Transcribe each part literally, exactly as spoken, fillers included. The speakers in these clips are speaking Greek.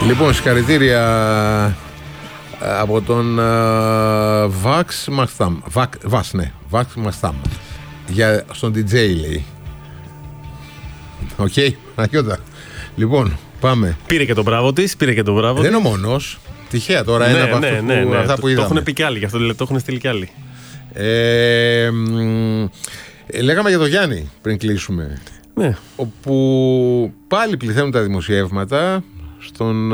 Λοιπόν, συγχαρητήρια από τον uh, Βαξ Μαστάμ. Βαξ, ναι, Βαξ Μαστάμ. Για στον ντι τζέι λέει. Οκ, okay, Αγιώτα. Λοιπόν, πάμε. Πήρε και τον μπράβο της, πήρε και τον μπράβο της. Δεν είναι ο μόνος. Τυχαία τώρα, ναι, ένα από ναι, αυτούς ναι, που, ναι, αυτά το, που είδαμε. Το έχουν πει κι άλλοι, γι' αυτό το έχουν στείλει κι άλλοι. Ε, μ, λέγαμε για τον Γιάννη πριν κλείσουμε. Ναι. Όπου πάλι πληθαίνουν τα δημοσιεύματα στον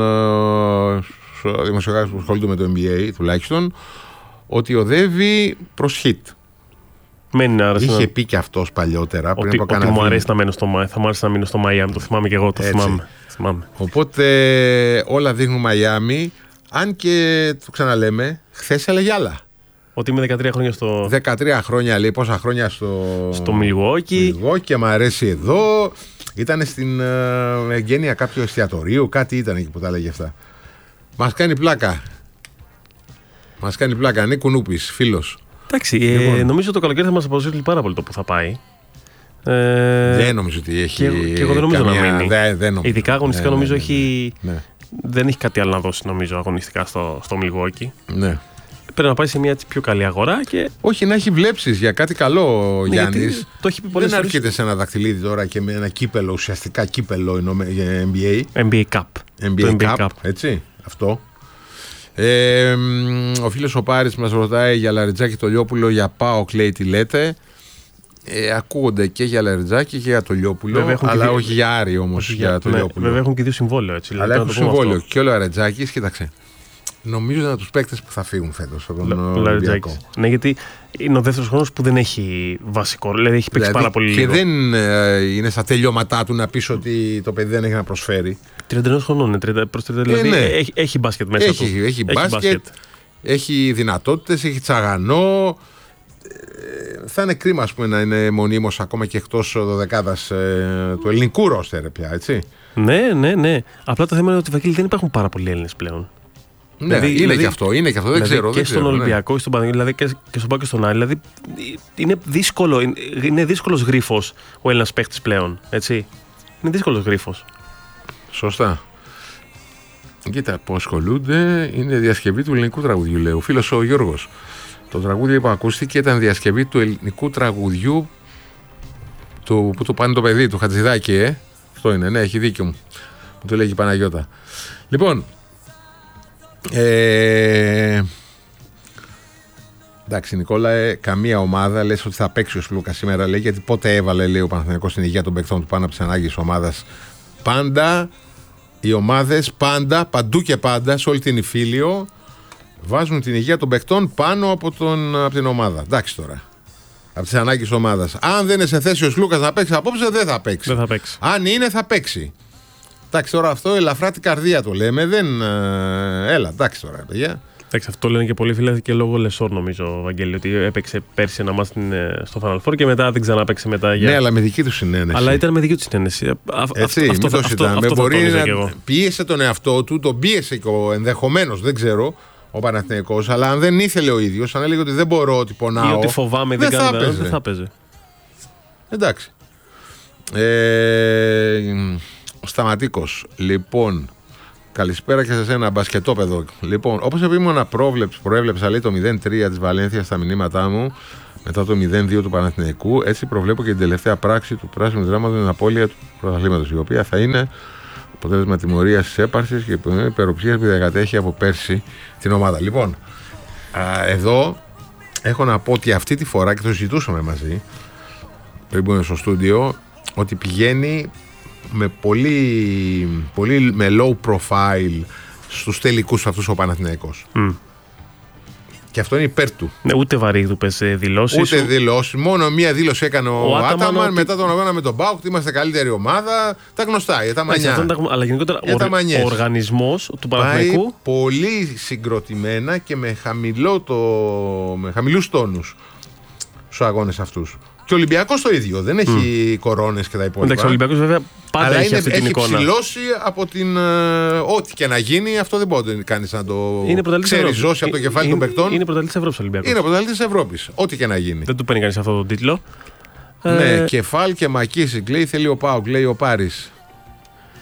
uh, δημοσιογράφο που ασχολείται με το εν μπι έι τουλάχιστον, ότι οδεύει προς hit. Μένει, άρεσε, είχε να... πει και αυτός παλιότερα. Ότι, πριν ότι μου αρέσει να μένω στο Μάι. Θα μου άρεσε να μείνω στο Μαϊάμι. Το θυμάμαι και εγώ. Το θυμάμαι. θυμάμαι. Οπότε όλα δείχνουν Μαϊάμι. Αν και το ξαναλέμε, χθες έλεγε άλλα. Ότι είμαι δεκατρία χρόνια στο. δεκατρία χρόνια λέει, πόσα χρόνια στο. Στο Μιλγουόκι. Και μου αρέσει εδώ. Ήταν στην uh, εγγένεια κάποιου εστιατορίου. Κάτι ήταν εκεί που τα λέγε αυτά. Μας κάνει πλάκα. Μας κάνει πλάκα. Νίκου Νούπης, φίλος. Εντάξει, λοιπόν. ε, νομίζω το καλοκαίρι θα μας αποδώσει πάρα πολύ το που θα πάει. Ε, δεν νομίζω ότι έχει. Και, και εγώ δεν νομίζω καμία... να μείνει. Δε, δεν νομίζω. Ειδικά αγωνιστικά ναι, νομίζω ναι, ναι, έχει. Ναι. Δεν έχει κάτι άλλο να δώσει νομίζω αγωνιστικά στο, στο Μιλγουόκι. Ναι. Πρέπει να πάει σε μια έτσι πιο καλή αγορά και. Όχι, να έχει βλέψεις για κάτι καλό ο ναι, Γιάννης. Το έχει πει πολλές δεν φορές. έρχεται σε ένα δαχτυλίδι τώρα και με ένα κύπελο, ουσιαστικά κύπελο για εν μπι έι. εν μπι έι Cup. εν μπι έι Cup, Cup, έτσι. Αυτό. Ε, ο φίλος ο Πάρης μας ρωτάει για Λαριτζάκη το Λιόπουλο, για ΠΑΟΚ λέει τι λέτε. Ε, ακούγονται και για Λαριτζάκη και για το Λιόπουλο, αλλά δύο... όχι για Άρη όμως, για, για το ναι, Λιόπουλο. Βέβαια έχουν και δύο συμβόλαιο έτσι. Αλλά έχουν συμβόλαιο και ο Λαριτζάκης, κοίταξε. Νομίζω είναι από τους παίκτες που θα φύγουν φέτος από τον Ολυμπιακό. Ναι, γιατί είναι ο δεύτερος χρόνος που δεν έχει βασικό. Δηλαδή έχει παίξει δηλαδή, πάρα πολύ και λίγο. Και δεν ε, είναι στα τελειώματά του να πεις ότι το παιδί δεν έχει να προσφέρει. τριάντα ένα χρονών είναι. Προς τριάντα, δηλαδή ε, ναι. έχει, έχει μπάσκετ μέσα έχει, του. Έχει, έχει μπάσκετ, μπάσκετ, έχει δυνατότητες, έχει τσαγανό. Ε, θα είναι κρίμα πούμε, να είναι μονίμως ακόμα και εκτός δωδεκάδας ε, του ελληνικού ρόστερ πια, έτσι. Ναι, ναι, ναι. Απλά το θέμα είναι ότι Βαγγέλη δεν υπάρχουν πάρα πολλοί Έλληνες πλέον. Ναι, δηλαδή, είναι δηλαδή, και αυτό, είναι και αυτό, δεν δηλαδή ξέρω. Και δεν στον ξέρω, Ολυμπιακό, ναι. και στον Παναγιώτη, δηλαδή και, και στον Πάκο και στον Άρη. Δηλαδή είναι δύσκολο, είναι δύσκολος γρίφος ο Έλληνας παίχτης πλέον. Έτσι. Είναι δύσκολος γρίφος. Σωστά. Κοίτα, που ασχολούνται είναι διασκευή του ελληνικού τραγουδιού, λέει ο φίλος ο Γιώργος. Το τραγούδι που ακούστηκε ήταν διασκευή του ελληνικού τραγουδιού του, που του πάνε το παιδί του Χατζηδάκη, ε. Αυτό είναι, ναι, έχει δίκιο μου. Που το λέγει η Παναγιώτα. Λοιπόν. Ε... Εντάξει, Νικόλα, ε, καμία ομάδα λες ότι θα παίξει ο Σλούκα σήμερα, λέει, γιατί πότε έβαλε, λέει, ο Παναθηναϊκός στην υγεία των παικτών του πάνω από τις ανάγκες της ομάδας. Πάντα οι ομάδες, πάντα, παντού και πάντα, σε όλη την Ιφίλιο, βάζουν την υγεία των παικτών πάνω από, τον, από την ομάδα. Εντάξει τώρα. Από τις ανάγκες της ομάδας. Αν δεν είναι σε θέση ο Σλούκας να παίξει απόψε, δεν θα παίξει. Δεν θα παίξει. Αν είναι, θα παίξει. Εντάξει, τώρα αυτό ελαφρά την καρδία το λέμε. Δεν. Έλα, εντάξει τώρα, παιδιά. Εντάξει, αυτό λένε και πολλοί φίλοι και λόγω Λεσόρ, νομίζω, Βαγγέλη, ότι έπαιξε πέρσι ένα μάτς στο Final Four και μετά δεν ξαναπαίξε μετά. Για... Ναι, αλλά με δική του συνένεση. Αλλά ήταν με δική του συνένεση. Έτσι, αυτό, αυτό, αυτό, αυτό, αυτό μπορεί να και εγώ. Πίεσε τον εαυτό του, τον πίεσε και ενδεχομένως, δεν ξέρω, ο Παναθηναϊκός, αλλά αν δεν ήθελε ο ίδιος, αν έλεγε ότι δεν μπορώ, ότι πονάω. Ή ότι φοβάμαι, δεν, δεν θα, θα έπαιζε. δεν θα έπαιζε. Εντάξει. Ε, ο Σταματίκος, λοιπόν. Καλησπέρα και σε εσένα, μπασκετόπεδο. Λοιπόν, όπως επίμονα προέβλεψα, λέει, το μηδέν τρία της Βαλένθιας στα μηνύματά μου μετά το μηδέν δύο του Παναθηναϊκού, έτσι προβλέπω και την τελευταία πράξη του πράσινου δράματος, την απώλεια του πρωταθλήματος, η οποία θα είναι αποτέλεσμα τιμωρίας της έπαρσης και υπεροψίας που διακατέχει από πέρσι την ομάδα. Λοιπόν, α, εδώ έχω να πω ότι αυτή τη φορά, και το συζητούσαμε μαζί πριν μπούμε στο στούντιο, ότι πηγαίνει με πολύ, πολύ με low profile στους τελικούς αυτούς ο Παναθηναϊκός. Mm. Και αυτό είναι υπέρ του. Ναι, ούτε βαρύγδουπες δηλώσεις. Ούτε δηλώσεις. Μόνο μία δήλωση έκανε ο, ο Άταμαν ότι... μετά τον αγώνα με τον ΠΑΟΚ ότι είμαστε καλύτερη ομάδα. Τα γνωστά, για τα μανιά. Τα, αλλά γενικότερα ο, ο οργανισμός του Παναθηναϊκού πάει πολύ συγκροτημένα και με, χαμηλό το, με χαμηλούς τόνους στους αγώνες αυτούς. Και ο Ολυμπιακός το ίδιο. Δεν έχει mm. κορώνες και τα υπόλοιπα. Εντάξει, ο Ολυμπιακός βέβαια πάντα αλλά έχει είναι, αυτή την έχει εικόνα. Έχει ψηλώσει από την. Uh, ό,τι και να γίνει, αυτό δεν μπορεί να κάνει να το ξεριζώσει από το κεφάλι είναι, των παικτών. Είναι πρωταθλητής Ευρώπης ο Ολυμπιακός. Είναι πρωταθλητής Ευρώπης. Ό,τι και να γίνει. Δεν του παίρνει κανείς αυτό τον τίτλο. Ναι, ε... Κεφάλ και Μακίσικ λέει θέλει ο ΠΑΟΚ, λέει ο Πάρης.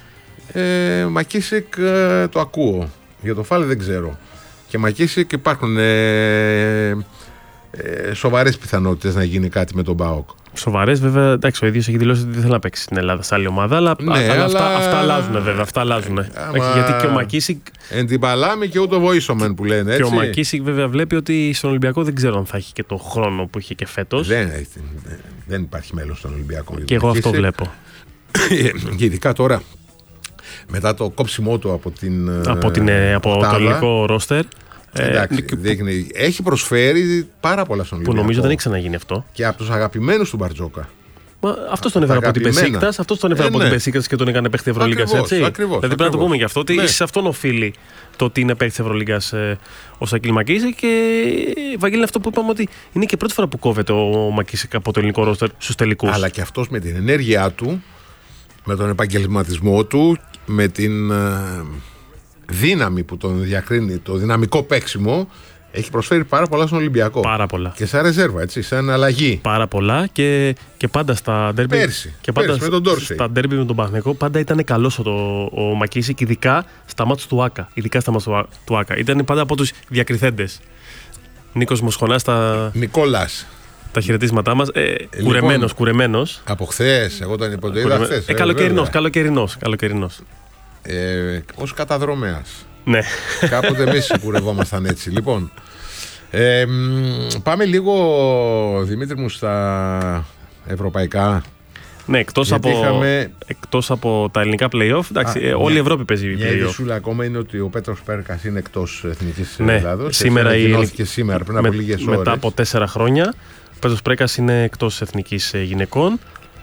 Ε, Μακίσικ ε, το ακούω. Για το Φάλ δεν ξέρω. Και Μακίσικ υπάρχουν ε, ε, σοβαρές πιθανότητες να γίνει κάτι με τον ΠΑΟΚ. Σοβαρές, βέβαια. Εντάξει, ο ίδιος έχει δηλώσει ότι δεν θέλει να παίξει στην Ελλάδα σε άλλη ομάδα. Αλλά, ναι, αλλά, αλλά... Αυτά, αυτά αλλάζουν, βέβαια. Αυτά αλλάζουν. Ε, άμα... Γιατί και ο Μακίσικ. Εν την παλάμη και ούτω βοήσομεν που λένε. Έτσι. Και ο Μακίσικ, βέβαια, βλέπει ότι στον Ολυμπιακό δεν ξέρω αν θα έχει και το χρόνο που είχε και φέτος. Δεν, δεν υπάρχει μέλλον στον Ολυμπιακό. Και εγώ αυτό βλέπω. Και ειδικά τώρα, μετά το κόψιμό του από, την, από, την, από το ελληνικό ρόστερ. Εντάξει, ε, δείχνει, έχει προσφέρει πάρα πολλά στον Ολυμπιακό. Που νομίζω δεν έχει ξαναγίνει αυτό. Και από τους αγαπημένους του Μπαρτζόκα. Αυτό τον έφερε από την Μπεσίκτας, αυτό τον έφερε ε, από ναι. την Μπεσίκτας και τον έκανε παίχτη Ευρωλίγκας. Έτσι. Ακριβώς, δηλαδή πρέπει να το πούμε γι' αυτό. Ότι ναι. σε αυτόν οφείλει το ότι είναι παίκτη Ευρωλίγκας ε, ο Σακίλ Μακίσικ. Και Βαγγέλη, αυτό που είπαμε ότι είναι και πρώτη φορά που κόβεται ο Μακίσικ από το ελληνικό ρόστερ στους τελικούς. Αλλά και αυτός με την ενέργειά του, με τον επαγγελματισμό του, με την ε, δύναμη που τον διακρίνει, το δυναμικό παίξιμο. Έχει προσφέρει πάρα πολλά στον Ολυμπιακό. Πάρα πολλά. Και σαν ρεζέρβα, έτσι, σαν αλλαγή. Πάρα πολλά και, και πάντα στα ντέρμπι. Πέρσι. Και πάντα πέρσι με τον Ντόρσεϊ. Στα ντέρμπι με τον Παναθηναϊκό πάντα ήταν καλός ο, ο Μακίσικ, ειδικά στα μάτς του Άκα. Ειδικά στα μάτς του Άκα. Ήταν πάντα από τους διακριθέντες. Νίκος Μοσχονάς τα. Νικόλας. Τα χαιρετίσματά μας. Ε, λοιπόν, κουρεμένος, κουρεμένος. Από χθες, εγώ τον υποτελείω χθες. Ε, καλοκαιρινός, καλοκαιρινός, καλοκαιρινός. Ε, ως καταδρομέας. Ναι. Κάποτε εμείς κουρευόμασταν έτσι. Λοιπόν, ε, πάμε λίγο, Δημήτρη μου, στα ευρωπαϊκά. Ναι, εκτός από, είχαμε... εκτός από τα ελληνικά play-off, εντάξει, Α, όλη η Ευρώπη παίζει play-off. Μια ειδησούλα ακόμα είναι ότι ο Πέτρος Πέρκας είναι εκτός εθνικής ναι, Ελλάδος. Σήμερα η... και σήμερα, πριν από με, λίγες ώρες. Μετά από τέσσερα χρόνια, ο Πέτρος Πέρκας είναι εκτός εθνικής γυναικών.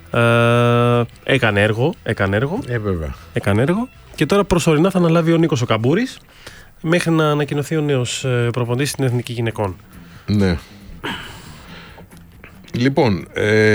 Ε, έκανε έργο, έκανε έργο, ε, βέβαια. έκανε έργο. Και τώρα προσωρινά θα αναλάβει ο Νίκος ο Καμπούρης μέχρι να ανακοινωθεί ο νέος προπονητής στην Εθνική Γυναικών. Ναι. Λοιπόν,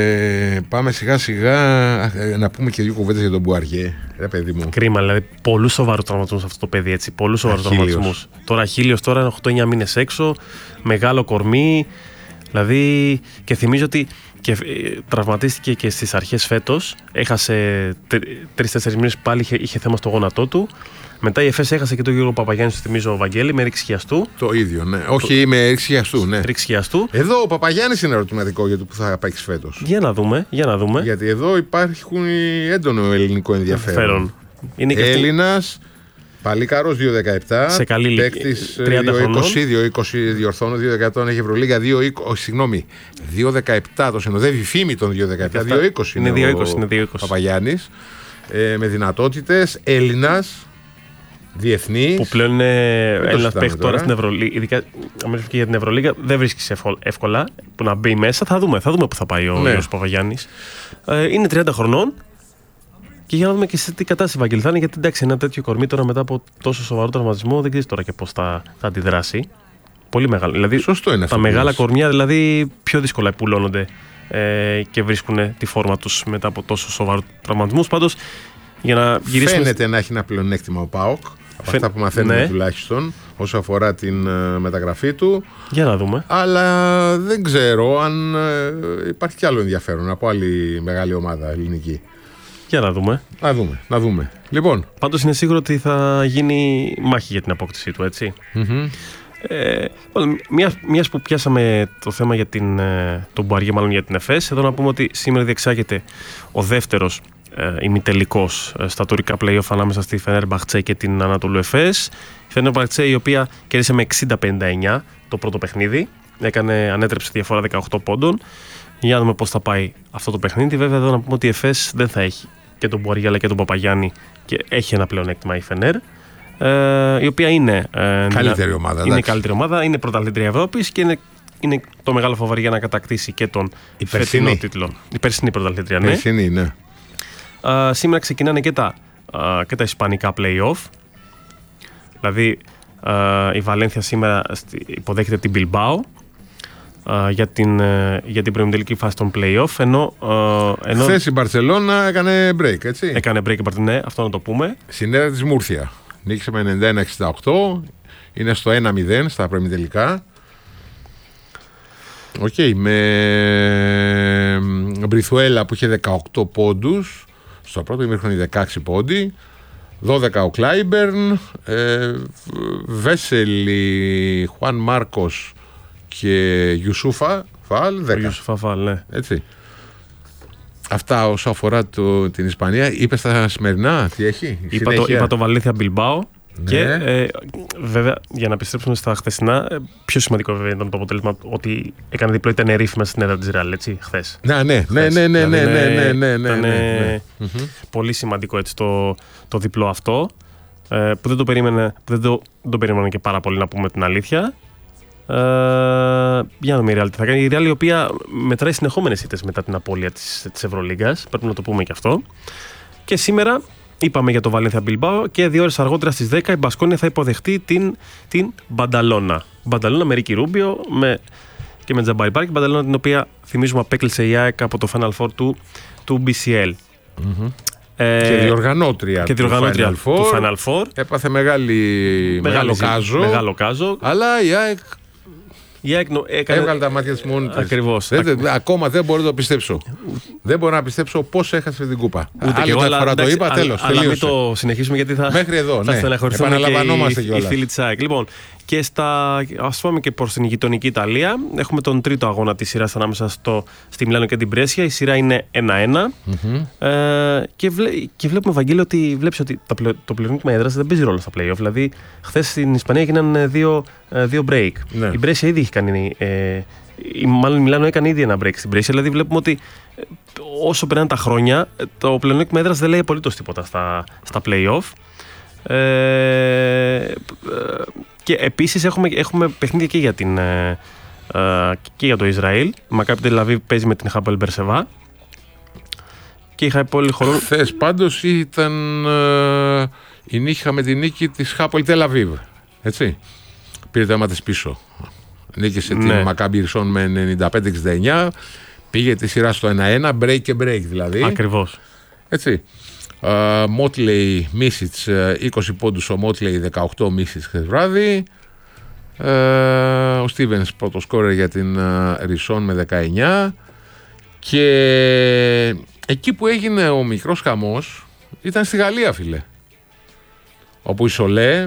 ε, πάμε σιγά σιγά ε, να πούμε και δύο κουβέντες για τον Μπουαριέ. Ρε παιδί μου. Κρίμα, δηλαδή πολλούς σοβαρούς τραυματισμούς αυτό το παιδί, έτσι. Πολλούς σοβαρούς τραυματισμούς. Τώρα χίλιος, τώρα είναι οκτώ εννιά μήνες έξω, μεγάλο κορμί. Δηλαδή, και θυμίζω ότι και, ε, τραυματίστηκε και στις αρχές φέτος. Έχασε τρεις-τέσσερις μήνες πάλι, είχε, είχε θέμα στο γόνατό του. Μετά η ΕΦΕΣ έχασε και τον Γιώργο Παπαγιάννη, σου θυμίζω, ο Βαγγέλη, με ρήξη χιαστού. Το ίδιο, ναι. Το... Όχι, με ρήξη χιαστού, ναι. Ρήξη χιαστού. Εδώ ο Παπαγιάννης είναι ερωτηματικό για το που θα παίξει φέτος. Για να δούμε, για να δούμε. Γιατί εδώ υπάρχουν έντονο ελληνικό ενδιαφέρον. Είναι και Έλληνας. Παλίκαρος δύο δεκαεπτά. Σε καλή ηλικία. Παίκτης δύο είκοσι, δύο είκοσι διορθώνω, δύο δεκαεπτά έχει Ευρωλίγα, δύο είκοσι, συγγνώμη, δύο δεκαεπτά το συνοδεύει η φήμη των δύο δεκαεπτά, δύο είκοσι είναι, είναι δύο είκοσι, είναι δύο είκοσι. Παπαγιάννης, ε, με δυνατότητες, Έλληνας, διεθνής. Που πλέον είναι Έλληνας παίκτη τώρα στην Ευρωλίγα, ειδικά αν και για την Ευρωλίγα δεν βρίσκεις εύκολα που να μπει μέσα, θα δούμε, θα δούμε που θα πάει ο ναι. Παπαγιάννης. Ε, είναι τριάντα χρονών. Και για να δούμε και σε τι κατάσταση Βαγγέλη θα είναι, γιατί εντάξει, ένα τέτοιο κορμί τώρα μετά από τόσο σοβαρό τραυματισμό δεν ξέρει τώρα και πώς θα, θα αντιδράσει. Πολύ μεγάλο. Δηλαδή, σωστό είναι αυτό. Τα μεγάλα κορμιά δηλαδή πιο δύσκολα επουλώνονται ε, και βρίσκουν τη φόρμα τους μετά από τόσο σοβαρού τραυματισμούς. Πάντως, για να γυρίσουμε. Φαίνεται να έχει ένα πλεονέκτημα ο ΠΑΟΚ. Από Φαι... αυτά που μαθαίνουμε ναι. τουλάχιστον όσο αφορά την uh, μεταγραφή του. Για να δούμε. Αλλά δεν ξέρω αν uh, υπάρχει κι άλλο ενδιαφέρον από άλλη μεγάλη ομάδα ελληνική. Για να δούμε. Να δούμε, να δούμε. Λοιπόν. Πάντως είναι σίγουρο ότι θα γίνει μάχη για την απόκτησή του, έτσι. Mm-hmm. Ε, μιας, μιας που πιάσαμε το θέμα για την, τον Μπουαριέ, μάλλον για την ΕΦΕΣ, εδώ να πούμε ότι σήμερα διεξάγεται ο δεύτερος ε, ημιτελικός ε, στα τουρκικά play-off ανάμεσα στη Φενέρμπαχτσε και την Ανατολού ΕΦΕΣ. Η Φενέρμπαχτσε, η οποία κέρδισε με εξήντα πενήντα εννιά το πρώτο παιχνίδι, έκανε, ανέτρεψε διαφορά δεκαοκτώ πόντων. Για να δούμε πώς θα πάει αυτό το παιχνίδι. Βέβαια, εδώ να πούμε ότι η ΕΦΕΣ δεν θα έχει και τον Μπουαριέ αλλά και τον Παπαγιάννη και έχει ένα πλεονέκτημα η Φενέρ, ε, η οποία είναι ε, καλύτερη ομάδα. Είναι καλύτερη ομάδα, είναι πρωταθλήτρια Ευρώπης και είναι, είναι το μεγάλο φαβορί για να κατακτήσει και τον φετινό τίτλο. Η περσινή πρωταθλήτρια, ναι. Περσινή, ναι. Ε, σήμερα ξεκινάνε και τα, ε, και τα ισπανικά play-off. Δηλαδή, ε, η Βαλένθια σήμερα υποδέχεται την Μπιλμπάο Uh, για την, uh, για την προημιτελική φάση των play-off. Ενώ, uh, ενώ... Χθες η Μπαρσελόνα έκανε break, έτσι. Έκανε break η Μπαρσελόνα, ναι, αυτό να το πούμε. Συνέδρα της Μούρθια. Νίκησε με ενενήντα ένα εξήντα οκτώ. Είναι στο ένα μηδέν στα προημιτελικά. Οκ, okay, με Μπριθουέλα που είχε δεκαοκτώ πόντους. Στο πρώτο ημίχρονο δεκαέξι πόντι. δώδεκα ο Κλάιμπερν, ε, Βέσελη, Χουάν Μάρκος και Ιουσούφα Φαλ, δέκα. Ιουσούφα Φαλ, ναι. Έτσι. Αυτά όσο αφορά το, την Ισπανία. Είπε στα σημερινά τι έχει. Είπα το, είπα το Βαλένθια Μπιλμπάο. Ναι. Και ε, βέβαια, για να επιστρέψουμε στα χθεσινά, ε, πιο σημαντικό βέβαια ήταν το αποτέλεσμα ότι έκανε διπλό η Τενερίφη μέσα στην έδρα της Ρεάλ, έτσι, χθες. Ναι, ναι, ναι, ναι, ναι, ναι, ναι, ναι, ναι, ναι, ήταν ναι. πολύ σημαντικό έτσι, το, το διπλό αυτό, ε, που δεν το περίμενε, δεν το, δεν το περίμενε και πάρα πολύ, να πούμε την αλήθεια. Ε, για να δούμε η Real τι θα κάνει. Η Real, η οποία μετράει συνεχόμενες ήττες μετά την απώλεια της, της Ευρωλίγκας, πρέπει να το πούμε και αυτό. Και σήμερα είπαμε για το Βαλένθια Μπιλμπάο και δύο ώρες αργότερα στις δέκα η Μπασκόνια θα υποδεχτεί την, την Μπανταλώνα. Μπανταλώνα με Ρίκι Ρούμπιο με, και με Τζαμπάρι Πάρκ. Μπανταλώνα την οποία θυμίζουμε απέκλεισε η ΑΕΚ από το Final Four του, του μπι σι ελ. Mm-hmm. Ε, και διοργανώτρια, και διοργανώτρια του, Final Four, του Final Four. Έπαθε μεγάλη, μεγάλο, κάζο, μεγάλο κάζο. Αλλά η ΑΕΚ η ΑΕΚ έκανε... έβγαλε τα μάτια της μόνη της. Ακριβώς. Δεν, ακόμα δεν μπορώ να το πιστέψω. Δεν μπορώ να πιστέψω πώς έχασε την κούπα. Ούτε Άλλη και εγώ, φορά το είπα, α, τέλος. Αλλά μην το συνεχίσουμε γιατί θα, μέχρι εδώ, θα ναι. στεναχωρηθούν και οι, οι φίλοι της ΑΕΚ. Λοιπόν, και στα, ας πάμε και προς την γειτονική Ιταλία. Έχουμε τον τρίτο αγώνα της σειράς ανάμεσα στο, στη Μιλάνο και την Πρέσια. Η σειρά είναι ένα ένα. Mm-hmm. Ε, και, βλέ, και βλέπουμε, Βαγγέλη, ότι βλέπεις ότι το, πλε, το πλεονέκτημα έδρας δεν παίζει ρόλο στα play-off. Δηλαδή, χθες στην Ισπανία έγιναν δύο, δύο break. Ναι. Η Πρέσια ήδη έχει κάνει. Ε, μάλλον η Μιλάνο έκανε ήδη ένα break στην Πρέσια. Δηλαδή, βλέπουμε ότι όσο περνάνε τα χρόνια, το πλεονέκτημα έδρας δεν λέει απολύτως τίποτα στα, στα play-off. Ε, και επίσης έχουμε, έχουμε παιχνίδια και για, την, ε, και για το Ισραήλ. Μακάμπι Τελ Αβίβ παίζει με την Χάπελ Μπερσεβά. Και είχα πολύ χρόνο. Χθες πάντως ήταν ε, η νύχια με την νίκη της Χάπελ Τελ Αβίβ. Έτσι. Πήρε το αίμα της πίσω. Νίκησε ναι. την Μακάμπι Ιρσόν με ενενήντα πέντε εξήντα εννιά. Πήγε τη σειρά στο ένα ένα, break και break δηλαδή. Ακριβώς. Έτσι. Μότλεϊ Μίσιτς είκοσι πόντους, ο Μότλεϊ δεκαοκτώ Μίσιτς χθες βράδυ. Uh, ο Στίβενς πρώτο σκόρερ για την uh, Ρισόν με δεκαεννιά. Και εκεί που έγινε ο μικρός χαμός ήταν στη Γαλλία, φίλε, όπου η Σολέ,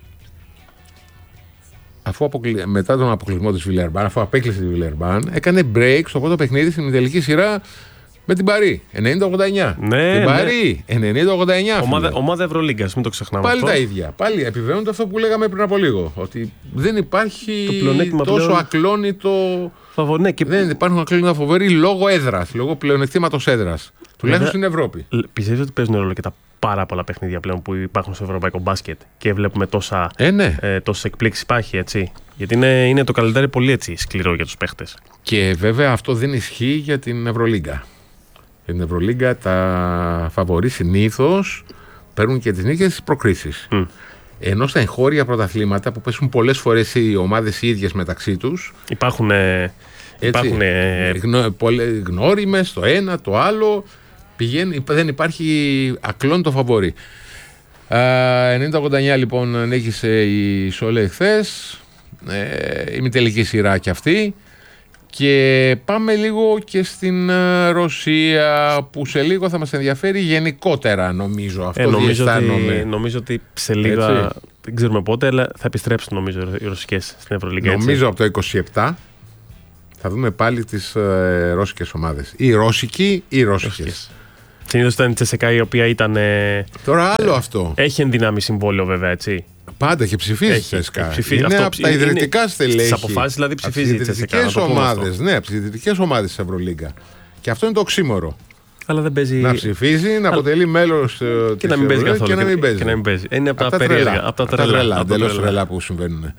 αφού αποκλει... μετά τον αποκλεισμό της Βιλερμπάν, αφού απέκλεισε τη Βιλερμπάν, έκανε break στο πρώτο παιχνίδι στην τελική σειρά με την Παρί, ενενήντα ογδόντα εννιά. Ναι, την ναι. Παρί, ενενήντα ογδόντα εννιά. Ομάδα, ομάδα Ευρωλίγκας, μην το ξεχνάμε. Πάλι αυτό. τα ίδια. Πάλι επιβεβαιώνεται αυτό που λέγαμε πριν από λίγο. Ότι δεν υπάρχει το τόσο πλέον... ακλόνητο. Φαβο, ναι, και... Δεν υπάρχουν ακλόνητα φοβεροί λόγω έδρας, λόγω πλεονεκτήματος έδρας. Τουλάχιστον στην Ευρώπη. Πιστεύεις ότι παίζουν ρόλο και τα πάρα πολλά παιχνίδια πλέον που υπάρχουν στο ευρωπαϊκό μπάσκετ και βλέπουμε τόσα, ε, ναι. ε, τόσες εκπλήξεις υπάρχει, έτσι? Γιατί είναι, είναι το καλεντάρι πολύ έτσι σκληρό για τους παίχτες. Και βέβαια αυτό δεν ισχύει για την Ευρωλίγκα. Για την Ευρωλίγκα τα φαβορί συνήθως παίρνουν και τις νίκες στις προκρίσεις. Mm. Ενώ στα εγχώρια πρωταθλήματα που πέσουν πολλές φορές οι ομάδες οι ίδιες μεταξύ τους. Υπάρχουν. Ε, υπάρχουν ε, γνω, γνώριμες το ένα, το άλλο. Πηγαίνει, δεν υπάρχει ακλόνητο φαβορί. ενενήντα ογδόντα εννιά λοιπόν νίκησε η Σολέ χθες. Ε, ημιτελική σειρά και αυτή. Και πάμε λίγο και στην uh, Ρωσία, που σε λίγο θα μας ενδιαφέρει γενικότερα, νομίζω. Αυτό ε, νομίζω, ότι, νομίζω ότι σε λίγα, έτσι, δεν ξέρουμε πότε, αλλά θα επιστρέψουν νομίζω οι ρωσικές στην Ευρωλίγκα. Νομίζω έτσι. Από το είκοσι επτά θα δούμε πάλι τις uh, ρώσικες ομάδες. Ή ρώσικοι ή ρώσικες. Συνήθως ήταν η Τσεσεκά, η οποία ήταν. Ε, Τώρα άλλο ε, αυτό. Έχει ενδυνάμει συμβόλαιο βέβαια, έτσι. Πάντα έχει ψηφίσει η Τσέσκα. Είναι αυτό, από τα ιδρυτικά στελέχη. Στις αποφάσεις δηλαδή ψηφίζει η Τσέσκα. Ομάδες, ναι, από τις ιδρυτικές ομάδες της Ευρωλίγκα. Και αυτό είναι το οξύμορο. Αλλά δεν παίζει. Να ψηφίζει, να αποτελεί μέλος uh, της Ευρωλίγκα και να μην παίζει. Και να μην παίζει. Είναι από τα περίεργα. Από τα τρελά. Εντελώς τρελά που συμβαίνουν.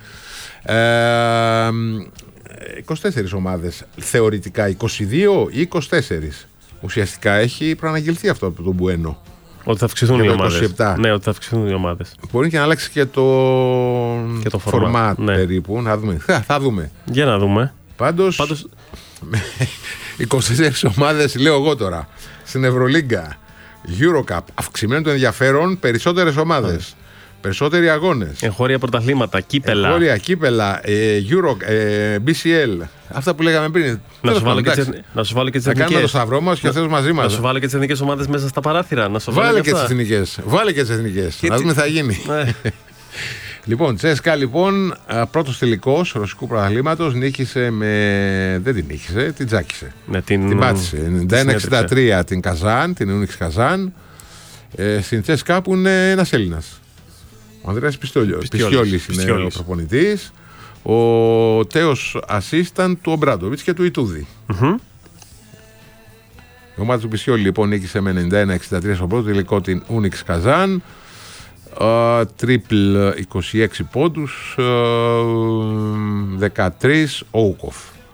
είκοσι τέσσερις ομάδες θεωρητικά, είκοσι δύο ή είκοσι τέσσερις. Ουσιαστικά έχει προαναγγελθεί αυτό από τον Μπουένο. Ότι θα αυξηθούν οι ομάδες. Ναι, ότι θα αυξηθούν οι ομάδες. Μπορεί και να αλλάξει και το, και το format, ναι. περίπου. Να δούμε. Θα, θα δούμε. Για να δούμε. Πάντως, Πάντως... είκοσι τέσσερις ομάδες, λέω εγώ τώρα, στην Ευρωλίγκα, Eurocup, αυξημένο το ενδιαφέρον, περισσότερες ομάδες. περισσότεροι αγώνες. Εγχώρια πρωταθλήματα, κύπελα. Εγχώρια, κύπελα, ε, Euro, ε, μπι σι ελ. Αυτά που λέγαμε πριν. Να σου, βάλω και τις, να σου βάλω και τις θα εθνικές. κάνουμε το σταυρό μας και ο Θεός μαζί μας. Να σου βάλω και τις εθνικές ομάδες μέσα στα παράθυρα. Να σου Βάλε βάλω και τις εθνικές. Βάλε και τις εθνικές. Να δούμε τι θα γίνει. Λοιπόν, Τσέσκα λοιπόν, πρώτος τελικός ρωσικού πρωταθλήματος, νίκησε με. Δεν την νίκησε, την τζάκισε. Με την την πάτησε. ενενήντα ένα εξήντα τρία την Καζάν, την Ούνιξ Καζάν. Ε, στην Τσέσκα που είναι ένας Έλληνας. Ο Ανδρέας Πιστιόλης είναι ο προπονητής. Ο τέος assistant του Ομπράντοβιτς και του Ιτούδη. Mm-hmm. Η ομάδα του Πιστιόλη λοιπόν νίκησε με ενενήντα ένα εξήντα τρία στο πρώτο τελικό την Ούνιξ Καζάν. Τρίπλ uh, είκοσι έξι πόντους, uh, δεκατρία Όουκοφ.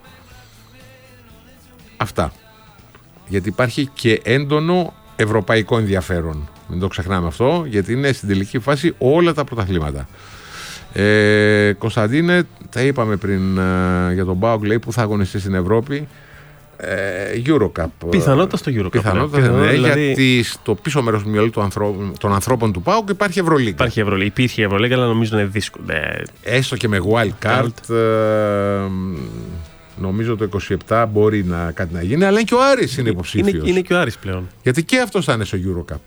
Αυτά. Γιατί υπάρχει και έντονο ευρωπαϊκό ενδιαφέρον. Μην το ξεχνάμε αυτό, γιατί είναι στην τελική φάση όλα τα πρωταθλήματα. Ε, Κωνσταντίνε, τα είπαμε πριν uh, για τον ΠΑΟΚ, λέει που θα αγωνιστεί στην Ευρώπη. Ε, Eurocup. Πιθανότητα στο Eurocup. Πιθανότητα, ναι, ναι, δηλαδή... γιατί στο πίσω μέρος του μυαλού των ανθρώπων του ΠΑΟΚ υπάρχει Ευρωλίγκα. Υπάρχει Ευρωλίγκα. Υπήρχε Ευρωλίγκα, αλλά νομίζω είναι δύσκολο. Ναι. Έστω και με wild card. Ε, νομίζω το είκοσι επτά μπορεί να, κάτι να γίνει, αλλά και ο Άρης είναι υποψήφιος. Είναι, είναι και ο Άρης πλέον. Γιατί και αυτός θα είναι στο Eurocup.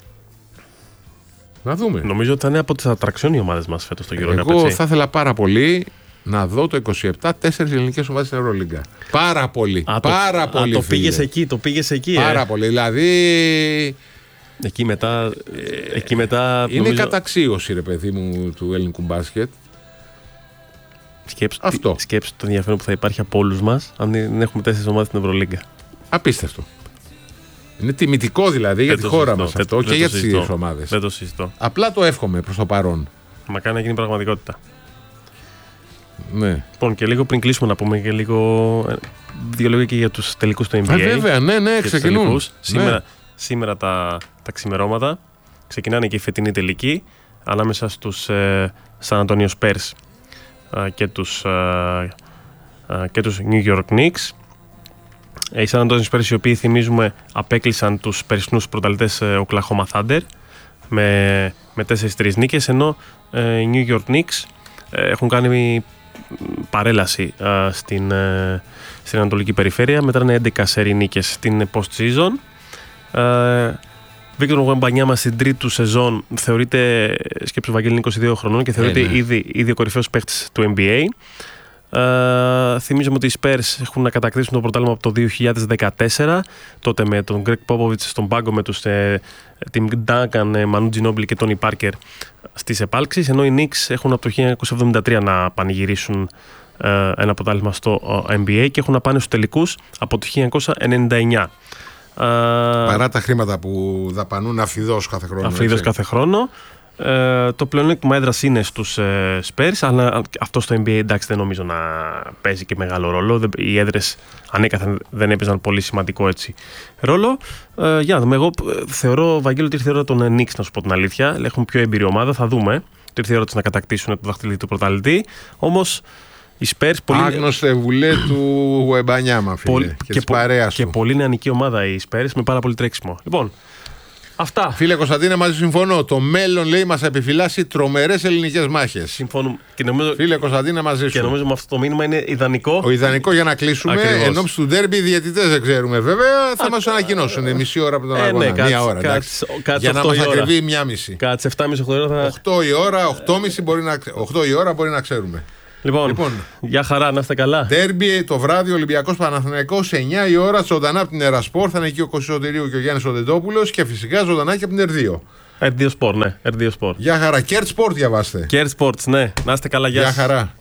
Να δούμε. Νομίζω ότι θα είναι από τις ατραξιόν οι ομάδες μας φέτος στο Eurocup. Εγώ έτσι. Θα ήθελα πάρα πολύ να δω το είκοσι επτά τέσσερις ελληνικές ομάδες στην Ευρωλίγκα. Πάρα πολύ. Α, πάρα το, πολύ. Α, το πήγες εκεί, το πήγες εκεί. Πάρα ε. πολύ. Δηλαδή. Εκεί μετά. Ε, εκεί μετά είναι νομίζω... καταξίωση, ρε παιδί μου, του ελληνικού μπάσκετ. Σκέψου, αυτό. Σκέψου το ενδιαφέρον που θα υπάρχει από όλους μας αν δεν έχουμε τέσσερις ομάδες στην Ευρωλίγκα. Απίστευτο. Είναι τιμητικό δηλαδή για τη χώρα συζητώ, μας δεν, αυτό δεν και για τις ίδιες ομάδες. Δεν το συζητώ. Απλά το εύχομαι προς το παρόν. Μακάρι να γίνει πραγματικότητα. Ναι. Λοιπόν, και λίγο πριν κλείσουμε να πούμε και λίγο. Δύο λόγια και για τους τελικούς του N B A. Α, βέβαια, ναι, ναι, ξεκινούν. Ναι. Σήμερα, σήμερα τα, τα ξημερώματα ξεκινάνε και οι φετινοί τελικοί ανάμεσα στους ε, San Antonio Spurs ε, και, τους, ε, ε, και τους New York Knicks. Ε, οι San Antonio Spurs, οι οποίοι θυμίζουμε απέκλεισαν τους περσινούς πρωταθλητές ε, Oklahoma Thunder με, με τέσσερις τρεις νίκες, ενώ ε, οι New York Knicks ε, έχουν κάνει παρέλαση α, στην, ε, στην Ανατολική Περιφέρεια. Μετράνε έντεκα σερί νίκες στην post-season. Βίκτορ Γουεμπανιάμα στην τρίτη του σεζόν θεωρείται, σκέψου Βαγγέλη, είναι είκοσι δύο χρονών και θεωρείται yeah, ναι. ήδη, ήδη ο κορυφαίος παίκτης του N B A. Uh, θυμίζουμε ότι οι Spurs έχουν να κατακτήσουν το πρωτάθλημα από το δύο χιλιάδες δεκατέσσερα, τότε με τον Greg Popovich στον πάγκο, με τους ε, Tim Duncan, ε, Manu Ginobili και Tony Parker στις επάλξεις, ενώ οι Knicks έχουν από το χίλια εννιακόσια εβδομήντα τρία να πανηγυρίσουν ε, ένα πρωτάθλημα στο ε, N B A και έχουν να πάνε στους τελικούς από το χίλια εννιακόσια ενενήντα εννιά. Παρά τα χρήματα που δαπανούν αφιδώς κάθε χρόνο. Αφιδώς κάθε χρόνο. Ε, το πλεονέκτημα έδρας είναι στους ε, Spurs, αλλά αυτό στο N B A εντάξει δεν νομίζω να παίζει και μεγάλο ρόλο. Οι έδρες ανέκαθεν δεν έπαιζαν πολύ σημαντικό έτσι ρόλο. Ε, για να δούμε. Εγώ θεωρώ, Βαγγέλη, ότι ήρθε η ώρα των Knicks, να σου πω την αλήθεια. Έχουν πιο εμπειρή ομάδα, θα δούμε. Ότι ήρθε η ώρα να κατακτήσουν το δαχτυλίδι του πρωταθλητή. Όμως οι Spurs. Πολύ... Άγνωστε βουλέ του Γουεμπανιάμα, φίλε. Πολύ... Και, και, πο... και πολύ νεανική ομάδα οι Spurs με πάρα πολύ τρέξιμο. Λοιπόν. Αυτά. Φίλε Κωνσταντίνε, μαζί συμφωνώ. Το μέλλον, λέει, μας επιφυλάσσει τρομερές ελληνικές μάχες. Συμφωνούμε. Και νομίζω... Φίλε Κωνσταντίνε, μαζί σου. Και νομίζω με αυτό το μήνυμα είναι ιδανικό. Ο ιδανικό για να κλείσουμε. Εν ώψη του ντέρμπι, οι διαιτητές δεν ξέρουμε βέβαια. Θα μας ανακοινώσουν. Μισή ώρα από τον αγώνα. Ε, ναι, μία ώρα. Κάτς, κάτς για να μας ακριβεί μία μισή. Κάτσε εφτά και μισή ώρα θα. οκτώ η ώρα, οκτώ και μισή μπορεί να... οκτώ η ώρα μπορεί να ξέρουμε. Λοιπόν, λοιπόν, για χαρά, να είστε καλά. Ντέρμπι το βράδυ, Ολυμπιακός Παναθηναϊκός, εννιά η ώρα, ζωντανά από την Ερασπορ. Θα είναι εκεί ο Κωστής Σωτηρίου και ο Γιάννης Οντεντόπουλος και φυσικά ζωντανά και από την Ερδίο. Ερδίο Σπορ, ναι, Ερδίο Σπορ. Γεια χαρά. Κέρτ Σπορτ διαβάστε. Κέρτ Σπορτ, ναι. Να είστε καλά, γεια σας. Γεια χαρά.